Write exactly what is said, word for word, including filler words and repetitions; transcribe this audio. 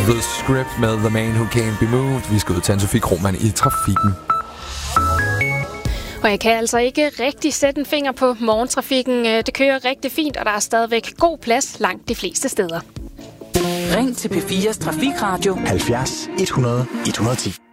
The Script med The Man Who Can't Be Moved. Vi skal ud til Anne-Sophie Krohmann i trafikken. Og jeg kan altså ikke rigtig sætte en finger på morgentrafikken. Det kører rigtig fint, og der er stadigvæk god plads langt de fleste steder. Ring til P fires Trafikradio halvfjerds et hundrede et hundrede og ti.